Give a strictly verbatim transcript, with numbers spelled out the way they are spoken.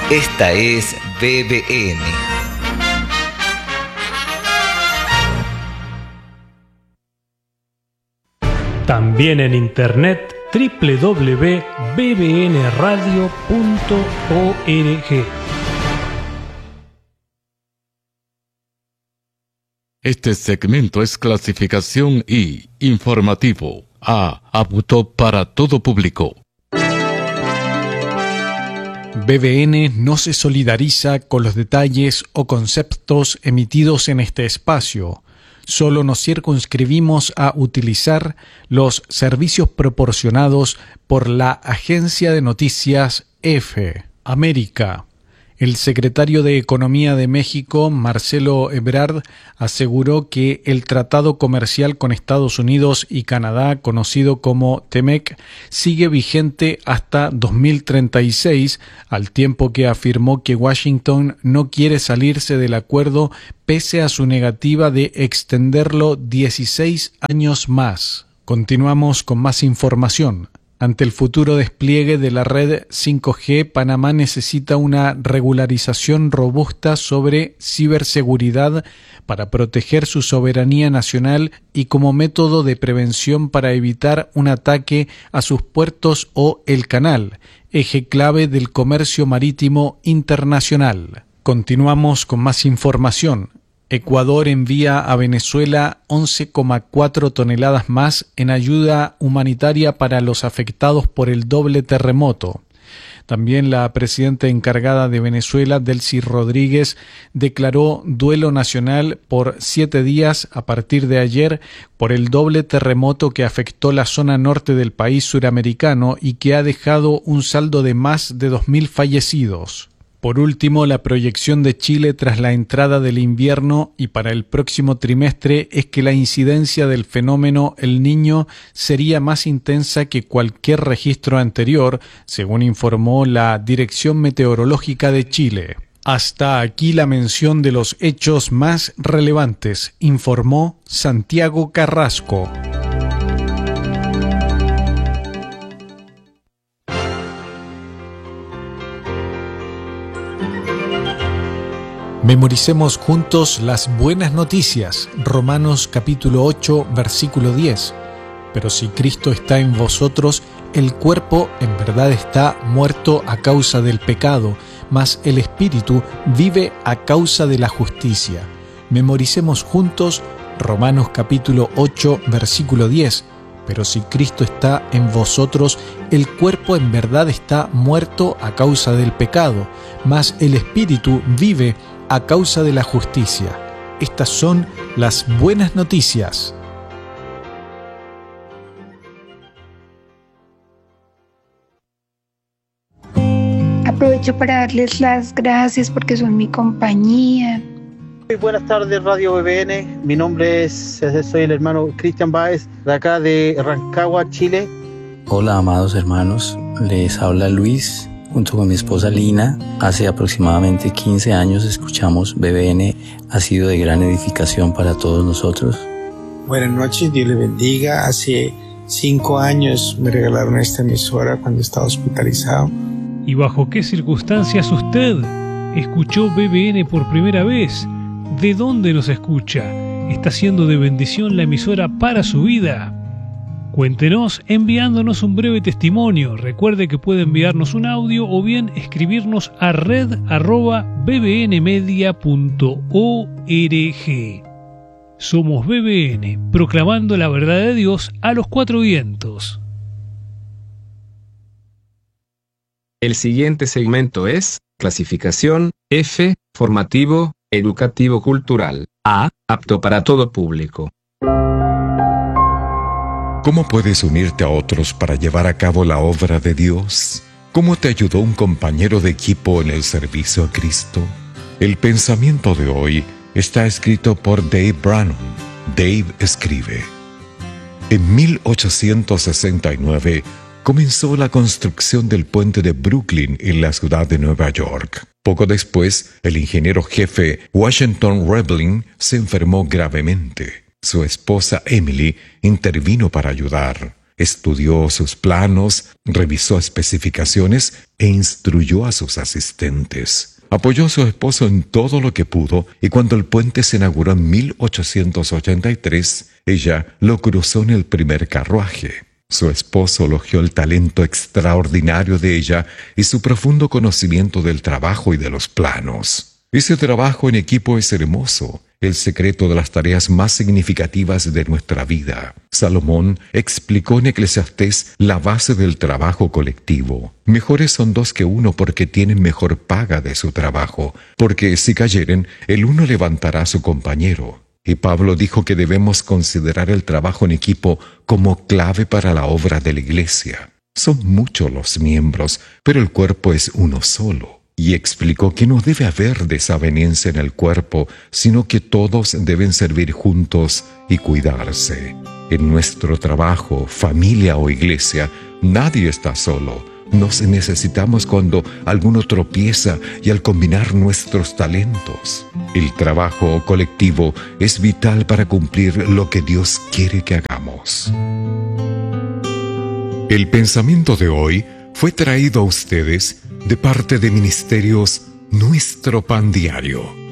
Esta es B B N. También en internet doble u doble u doble u punto b b n radio punto org. Este segmento es clasificación I, informativo, A, apto para todo público. B B N no se solidariza con los detalles o conceptos emitidos en este espacio. Solo nos circunscribimos a utilizar los servicios proporcionados por la agencia de noticias EFE América. El secretario de Economía de México, Marcelo Ebrard, aseguró que el tratado comercial con Estados Unidos y Canadá, conocido como TEMEC, sigue vigente hasta dos mil treinta y seis, al tiempo que afirmó que Washington no quiere salirse del acuerdo pese a su negativa de extenderlo dieciséis años más. Continuamos con más información. Ante el futuro despliegue de la red cinco G, Panamá necesita una regularización robusta sobre ciberseguridad para proteger su soberanía nacional y como método de prevención para evitar un ataque a sus puertos o el canal, eje clave del comercio marítimo internacional. Continuamos con más información. Ecuador envía a Venezuela once coma cuatro toneladas más en ayuda humanitaria para los afectados por el doble terremoto. También la presidenta encargada de Venezuela, Delcy Rodríguez, declaró duelo nacional por siete días a partir de ayer por el doble terremoto que afectó la zona norte del país suramericano y que ha dejado un saldo de más de dos mil fallecidos. Por último, la proyección de Chile tras la entrada del invierno y para el próximo trimestre es que la incidencia del fenómeno El Niño sería más intensa que cualquier registro anterior, según informó la Dirección Meteorológica de Chile. Hasta aquí la mención de los hechos más relevantes, informó Santiago Carrasco. Memoricemos juntos las buenas noticias. Romanos capítulo ocho, versículo diez. Pero si Cristo está en vosotros, el cuerpo en verdad está muerto a causa del pecado, mas el espíritu vive a causa de la justicia. Memoricemos juntos Romanos capítulo ocho, versículo diez. Pero si Cristo está en vosotros, el cuerpo en verdad está muerto a causa del pecado, mas el espíritu vive a causa de la justicia. Estas son las buenas noticias. Aprovecho para darles las gracias porque son mi compañía. Muy buenas tardes, Radio B B N. Mi nombre es, soy el hermano Cristian Báez, de acá de Rancagua, Chile. Hola, amados hermanos. Les habla Luis. Junto con mi esposa Lina, hace aproximadamente quince años escuchamos B B N, ha sido de gran edificación para todos nosotros. Buenas noches, Dios les bendiga. Hace cinco años me regalaron esta emisora cuando estaba hospitalizado. ¿Y bajo qué circunstancias usted escuchó B B N por primera vez? ¿De dónde nos escucha? ¿Está siendo de bendición la emisora para su vida? Cuéntenos enviándonos un breve testimonio. Recuerde que puede enviarnos un audio o bien escribirnos a red arroba b b n media punto org. Somos B B N, proclamando la verdad de Dios a los cuatro vientos. El siguiente segmento es clasificación F, formativo, educativo cultural. A, apto para todo público. ¿Cómo puedes unirte a otros para llevar a cabo la obra de Dios? ¿Cómo te ayudó un compañero de equipo en el servicio a Cristo? El pensamiento de hoy está escrito por Dave Brannon. Dave escribe: en mil ochocientos sesenta y nueve comenzó la construcción del puente de Brooklyn en la ciudad de Nueva York. Poco después, el ingeniero jefe Washington Rebling se enfermó gravemente. Su esposa Emily intervino para ayudar. estudió sus planos, revisó especificaciones e instruyó a sus asistentes. Apoyó a su esposo en todo lo que pudo y cuando el puente se inauguró en mil ochocientos ochenta y tres, ella lo cruzó en el primer carruaje. Su esposo elogió el talento extraordinario de ella y su profundo conocimiento del trabajo y de los planos. Ese trabajo en equipo es hermoso, el secreto de las tareas más significativas de nuestra vida. Salomón explicó en Eclesiastés la base del trabajo colectivo. Mejores son dos que uno porque tienen mejor paga de su trabajo, porque si cayeren, el uno levantará a su compañero. Y Pablo dijo que debemos considerar el trabajo en equipo como clave para la obra de la iglesia. Son muchos los miembros, pero el cuerpo es uno solo. Y explicó que no debe haber desaveniencia en el cuerpo, sino que todos deben servir juntos y cuidarse. En nuestro trabajo, familia o iglesia, nadie está solo. Nos necesitamos cuando alguno tropieza y al combinar nuestros talentos. El trabajo colectivo es vital para cumplir lo que Dios quiere que hagamos. El pensamiento de hoy fue traído a ustedes de parte de Ministerios Nuestro Pan Diario.